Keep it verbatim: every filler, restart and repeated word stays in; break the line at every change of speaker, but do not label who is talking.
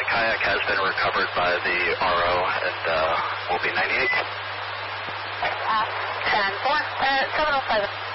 kayak has been recovered by the R O and uh, will be ninety-eight.
Uh, ten four, uh, seven oh five.